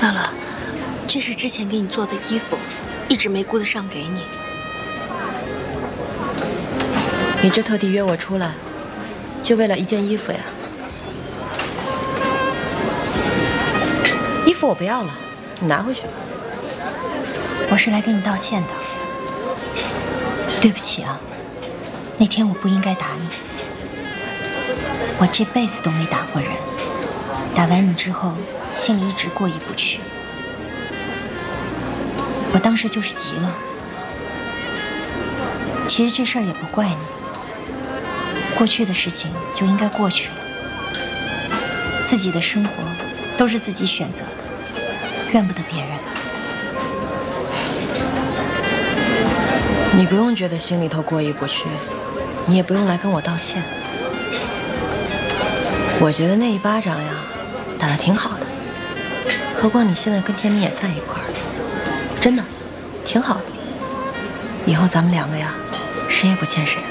乐乐，这是之前给你做的衣服，一直没顾得上给你。 你这特地约我出来，就为了一件衣服呀？衣服我不要了，你拿回去吧。 我是来跟你道歉的，对不起啊，那天我不应该打你。我这辈子都没打过人，打完你之后，心里一直过意不去。我当时就是急了。其实这事儿也不怪你，过去的事情就应该过去了。自己的生活都是自己选择的，怨不得别人。 你不用觉得心里头过意不去，你也不用来跟我道歉。我觉得那一巴掌呀，打得挺好的。何况你现在跟天明也在一块儿，真的，挺好的。以后咱们两个呀，谁也不欠谁了。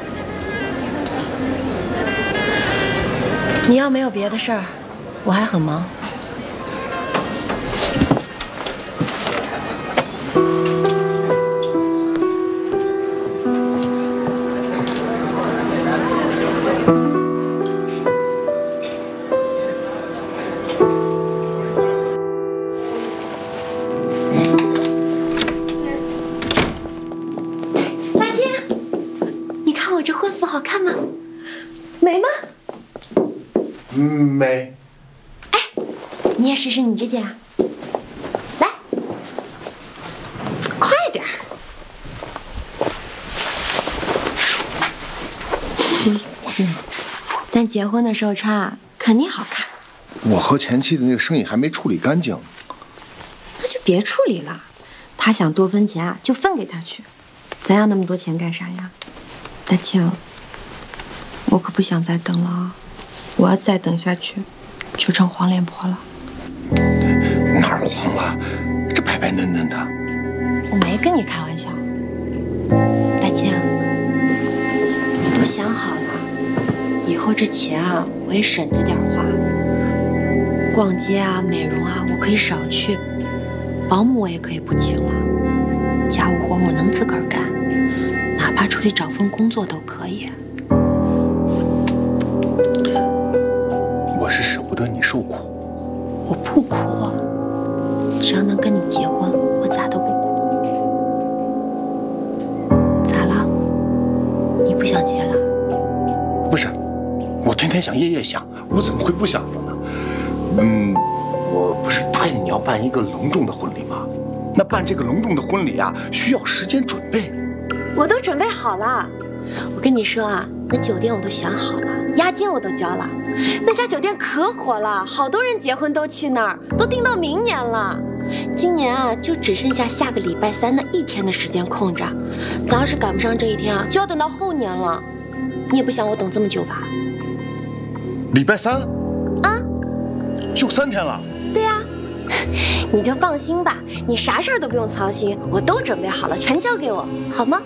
你要没有别的事儿，我还很忙。 美。 哎，你也试试你这件啊！来，快点儿！咱结婚的时候穿啊，肯定好看。 我和前妻的那个生意还没处理干净， 那就别处理了。他想多分钱啊，就分给他去。咱要那么多钱干啥呀？大庆，我可不想再等了啊！我要再等下去，就成黄脸婆了。 哪儿黄了？这白白嫩嫩的。 我没跟你开玩笑。大庆，我都想好了，以后这钱啊，我也省着点花。逛街啊、美容啊，我可以少去；保姆我也可以不请了。家务活我能自个儿干，哪怕出去找份工作都可以。 我是舍不得你受苦。 我不苦，只要能跟你结婚，我咋都不苦。咋了？你不想结了？ 不是，我天天想，夜夜想，我怎么会不想了呢？我不是答应你要办一个隆重的婚礼吗？那办这个隆重的婚礼啊，需要时间准备。 我都准备好了。我跟你说啊，那酒店我都选好了，押金我都交了。那家酒店可火了，好多人结婚都去那儿，都订到明年了。今年啊，就只剩下下个礼拜3那1天的时间空着。咱要是赶不上这一天啊，就要等到后年了。你也不想我等这么久吧？ 礼拜3 啊， 就3天了。 对呀，你就放心吧，你啥事儿都不用操心，我都准备好了，全交给我，好吗？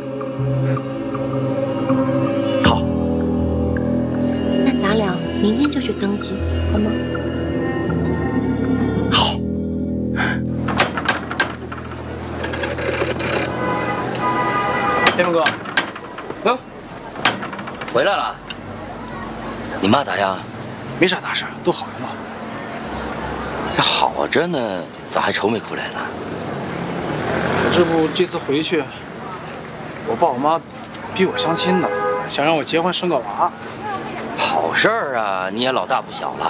好。 那咱俩明天就去登记，好吗？ 好。 天明哥， 哟，回来了。你妈咋样？ 没啥大事，都好着呢。 好着呢，咋还愁眉苦脸呢？ 我这不这次回去，我爸我妈逼我相亲呢，想让我结婚生个娃。 好事儿啊，你也老大不小了。